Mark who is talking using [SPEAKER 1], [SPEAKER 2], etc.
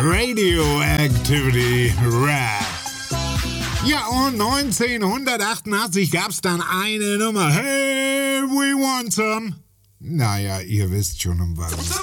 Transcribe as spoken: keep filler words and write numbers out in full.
[SPEAKER 1] Radioactivity Rap. Ja, und neunzehnhundertachtundachtzig gab's dann eine Nummer. Hey, we want some. Naja, ihr wisst schon um was.